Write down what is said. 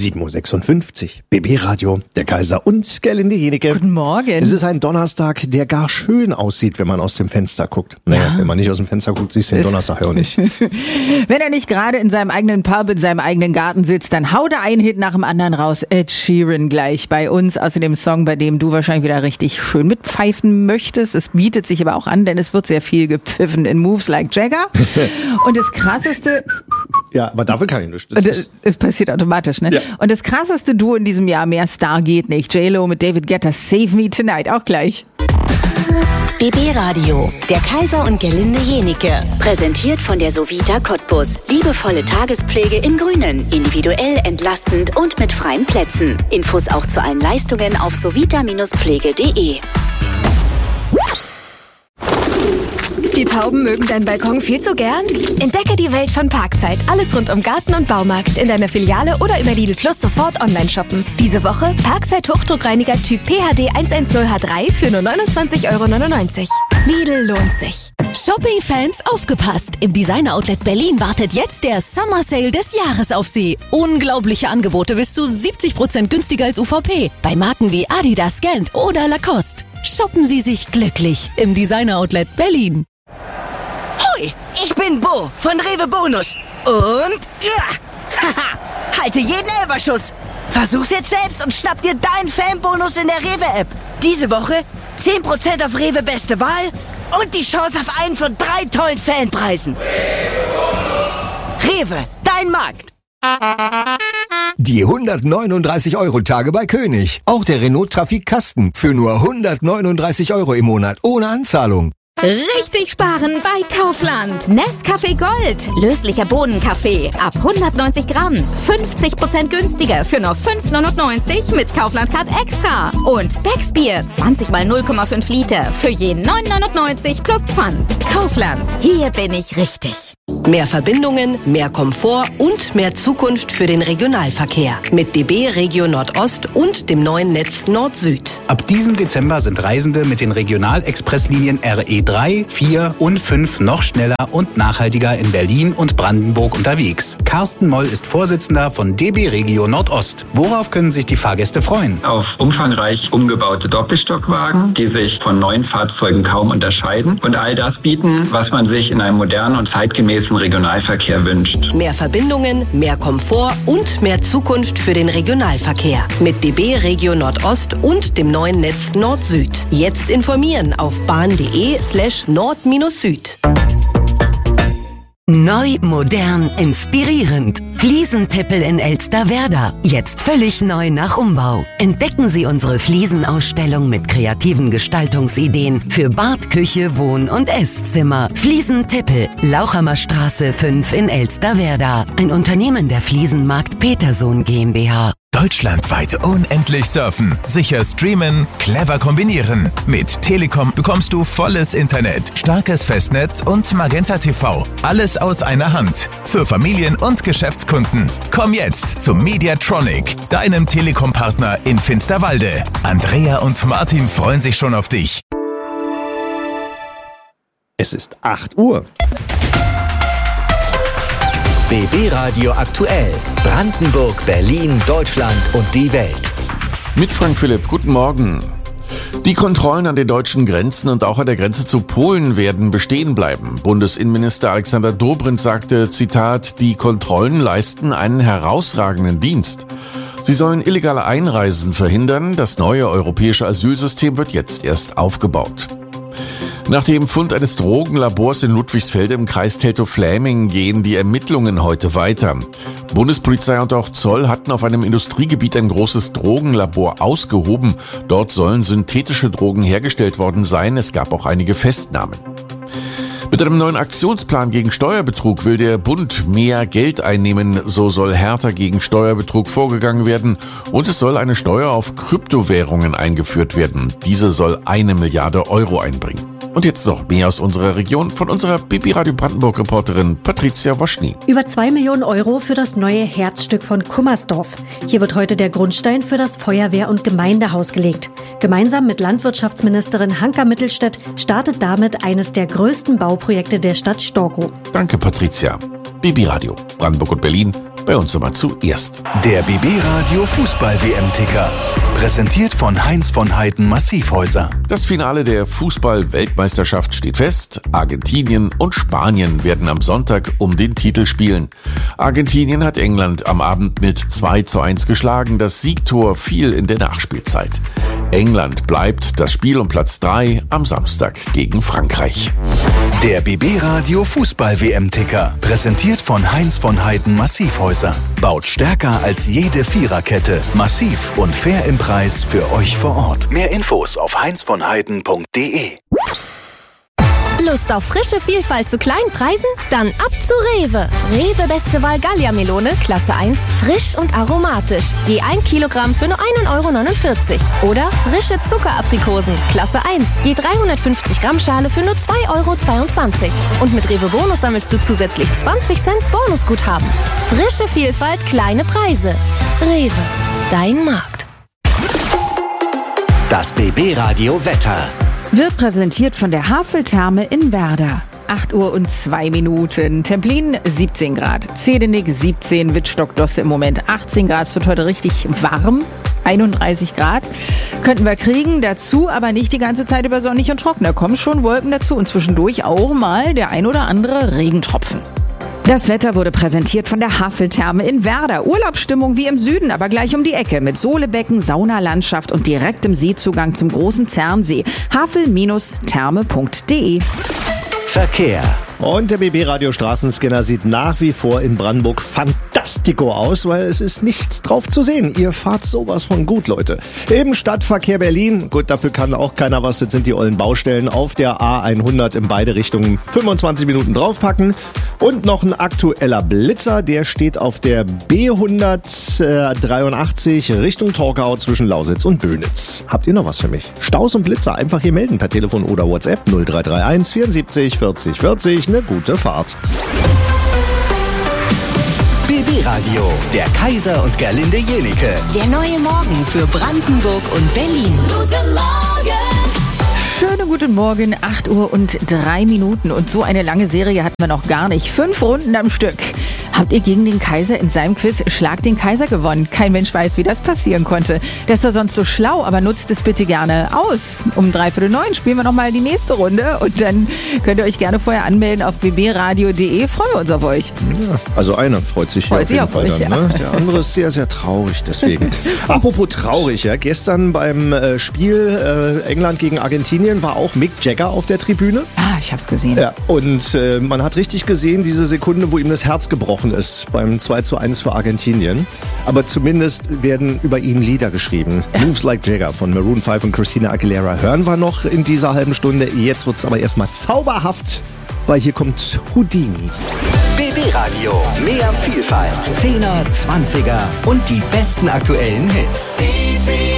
7.56 Uhr. BB Radio, der Kaiser und Gerlinde Jenike. Guten Morgen. Es ist ein Donnerstag, der gar schön aussieht, wenn man aus dem Fenster guckt. Naja, wenn man nicht aus dem Fenster guckt, siehst du den Donnerstag ja auch nicht. Wenn er nicht gerade in seinem eigenen Pub, in seinem eigenen Garten sitzt, dann haut er einen Hit nach dem anderen raus. Ed Sheeran gleich bei uns. Außerdem Song, bei dem du wahrscheinlich wieder richtig schön mitpfeifen möchtest. Es bietet sich aber auch an, denn es wird sehr viel gepfiffen in Moves like Jagger. Und das Krasseste... Ja, aber dafür kann ich nicht. Es passiert automatisch, ne? Ja. Und das krasseste Duo in diesem Jahr, mehr Star geht nicht. J-Lo mit David Guetta, Save Me Tonight, auch gleich. BB Radio, der Kaiser und Gerlinde Jenike. Präsentiert von der Sovita Cottbus. Liebevolle Tagespflege in Grünen. Individuell, entlastend und mit freien Plätzen. Infos auch zu allen Leistungen auf sovita-pflege.de. Die Tauben mögen deinen Balkon viel zu gern? Entdecke die Welt von Parkside. Alles rund um Garten und Baumarkt. In deiner Filiale oder über Lidl Plus sofort online shoppen. Diese Woche Parkside Hochdruckreiniger Typ PHD 110H3 für nur 29,99 €. Lidl lohnt sich. Shopping-Fans, aufgepasst! Im Designer-Outlet Berlin wartet jetzt der Summer Sale des Jahres auf Sie. Unglaubliche Angebote bis zu 70% günstiger als UVP. Bei Marken wie Adidas, Gant oder Lacoste. Shoppen Sie sich glücklich im Designer-Outlet Berlin. Hoi, ich bin Bo von Rewe Bonus. Und haha, halte jeden Elferschuss. Versuch's jetzt selbst und schnapp dir deinen Fanbonus in der Rewe-App. Diese Woche 10% auf Rewe Beste Wahl und die Chance auf einen von 3 tollen Fanpreisen. Rewe, dein Markt. Die 139-Euro-Tage bei König. Auch der Renault Trafik Kasten für nur 139 € im Monat ohne Anzahlung. Richtig sparen bei Kaufland. Nescafé Gold. Löslicher Bohnenkaffee. Ab 190 Gramm. 50% günstiger für nur 5,99 mit Kaufland Card Extra. Und Becksbier. 20 mal 0,5 Liter. Für je 9,99 plus Pfand. Kaufland. Hier bin ich richtig. Mehr Verbindungen, mehr Komfort und mehr Zukunft für den Regionalverkehr. Mit DB Regio Nordost und dem neuen Netz Nord-Süd. Ab diesem Dezember sind Reisende mit den Regionalexpresslinien RE3, 4 und 5 noch schneller und nachhaltiger in Berlin und Brandenburg unterwegs. Carsten Moll ist Vorsitzender von DB Regio Nordost. Worauf können sich die Fahrgäste freuen? Auf umfangreich umgebaute Doppelstockwagen, die sich von neuen Fahrzeugen kaum unterscheiden und all das bieten, was man sich in einem modernen und zeitgemäßen Regionalverkehr wünscht. Mehr Verbindungen, mehr Komfort und mehr Zukunft für den Regionalverkehr. Mit DB Regio Nordost und dem neuen Netz Nord-Süd. Jetzt informieren auf bahn.de/nord-süd. Neu, modern, inspirierend. Fliesenteppel in Elsterwerda. Jetzt völlig neu nach Umbau. Entdecken Sie unsere Fliesenausstellung mit kreativen Gestaltungsideen für Bad, Küche, Wohn- und Esszimmer. Fliesenteppel, Lauchhammerstraße 5 in Elsterwerda. Ein Unternehmen der Fliesenmarkt Petersohn GmbH. Deutschlandweit unendlich surfen, sicher streamen, clever kombinieren. Mit Telekom bekommst du volles Internet, starkes Festnetz und Magenta TV. Alles aus einer Hand. Für Familien und Geschäftskunden. Komm jetzt zum Mediatronic, deinem Telekom-Partner in Finsterwalde. Andrea und Martin freuen sich schon auf dich. Es ist 8 Uhr. BB Radio aktuell. Brandenburg, Berlin, Deutschland und die Welt. Mit Frank Philipp, guten Morgen. Die Kontrollen an den deutschen Grenzen und auch an der Grenze zu Polen werden bestehen bleiben. Bundesinnenminister Alexander Dobrindt sagte, Zitat, die Kontrollen leisten einen herausragenden Dienst. Sie sollen illegale Einreisen verhindern. Das neue europäische Asylsystem wird jetzt erst aufgebaut. Nach dem Fund eines Drogenlabors in Ludwigsfelde im Kreis Teltow-Fläming gehen die Ermittlungen heute weiter. Bundespolizei und auch Zoll hatten auf einem Industriegebiet ein großes Drogenlabor ausgehoben. Dort sollen synthetische Drogen hergestellt worden sein. Es gab auch einige Festnahmen. Mit einem neuen Aktionsplan gegen Steuerbetrug will der Bund mehr Geld einnehmen. So soll härter gegen Steuerbetrug vorgegangen werden und es soll eine Steuer auf Kryptowährungen eingeführt werden. Diese soll 1 Milliarde Euro einbringen. Und jetzt noch mehr aus unserer Region von unserer BB Radio Brandenburg-Reporterin Patricia Woschny. Über 2 Millionen Euro für das neue Herzstück von Kummersdorf. Hier wird heute der Grundstein für das Feuerwehr- und Gemeindehaus gelegt. Gemeinsam mit Landwirtschaftsministerin Hanka Mittelstädt startet damit eines der größten Bauprojekte der Stadt Storkow. Danke, Patricia. BB Radio, Brandenburg und Berlin, bei uns immer zuerst. Der BB Radio Fußball-WM-Ticker. Präsentiert von Heinz von Heiden Massivhäuser. Das Finale der Fußball-Weltmeisterschaft steht fest. Argentinien und Spanien werden am Sonntag um den Titel spielen. Argentinien hat England am Abend mit 2:1 geschlagen. Das Siegtor fiel in der Nachspielzeit. England bleibt das Spiel um Platz 3 am Samstag gegen Frankreich. Der BB Radio Fußball-WM-Ticker. Präsentiert von Heinz von Heiden Massivhäuser. Baut stärker als jede Viererkette. Massiv und fair im Preis für euch vor Ort. Mehr Infos auf heinzvonheiden.de. Lust auf frische Vielfalt zu kleinen Preisen? Dann ab zu Rewe. Rewe Beste Wahl Gallia-Melone, Klasse 1, frisch und aromatisch. Je 1 Kilogramm für nur 1,49 €. Oder frische Zuckeraprikosen, Klasse 1, je 350 Gramm Schale für nur 2,22 €. Und mit Rewe Bonus sammelst du zusätzlich 20 Cent Bonusguthaben. Frische Vielfalt, kleine Preise. Rewe, dein Markt. Das BB Radio Wetter. Wird präsentiert von der Haveltherme in Werder. 8:02. Templin 17 Grad, Zedenik 17, Wittstock-Dosse im Moment 18 Grad. Es wird heute richtig warm, 31 Grad. Könnten wir kriegen, dazu aber nicht die ganze Zeit über sonnig und trocken. Da kommen schon Wolken dazu und zwischendurch auch mal der ein oder andere Regentropfen. Das Wetter wurde präsentiert von der Haveltherme in Werder. Urlaubsstimmung wie im Süden, aber gleich um die Ecke mit Sohlebecken, Saunalandschaft und direktem Seezugang zum großen Zernsee. havel-therme.de. Verkehr. Und der BB-Radio Straßenscanner sieht nach wie vor in Brandenburg fantastico aus, weil es ist nichts drauf zu sehen. Ihr fahrt sowas von gut, Leute. Im Stadtverkehr Berlin, gut, dafür kann auch keiner was, jetzt sind die ollen Baustellen auf der A100 in beide Richtungen 25 Minuten draufpacken. Und noch ein aktueller Blitzer, der steht auf der B183 Richtung Torgau zwischen Lausitz und Böhnitz. Habt ihr noch was für mich? Staus und Blitzer einfach hier melden per Telefon oder WhatsApp 0331 74 40 40. Eine gute Fahrt. BB Radio, der Kaiser und Gerlinde Jenike. Der neue Morgen für Brandenburg und Berlin. Guten Morgen! Schönen guten Morgen, 8:03. Und so eine lange Serie hatten wir noch gar nicht. 5 Runden am Stück. Habt ihr gegen den Kaiser in seinem Quiz Schlag den Kaiser gewonnen? Kein Mensch weiß, wie das passieren konnte. Der ist doch sonst so schlau, aber nutzt es bitte gerne aus. Um 8:45 spielen wir nochmal die nächste Runde und dann könnt ihr euch gerne vorher anmelden auf bbradio.de. Freuen wir uns auf euch. Ja, also einer freut sich auf jeden Fall dann, ne? Der andere ist sehr, sehr traurig deswegen. Apropos traurig, ja, gestern beim Spiel England gegen Argentinien war auch Mick Jagger auf der Tribüne. Ah, ich hab's gesehen. Ja, und man hat richtig gesehen, diese Sekunde, wo ihm das Herz gebrochen ist beim 2:1 für Argentinien. Aber zumindest werden über ihn Lieder geschrieben. Moves Like Jagger von Maroon 5 und Christina Aguilera hören wir noch in dieser halben Stunde. Jetzt wird's aber erstmal zauberhaft, weil hier kommt Houdini. BB Radio, mehr Vielfalt, 10er, 20er und die besten aktuellen Hits. BB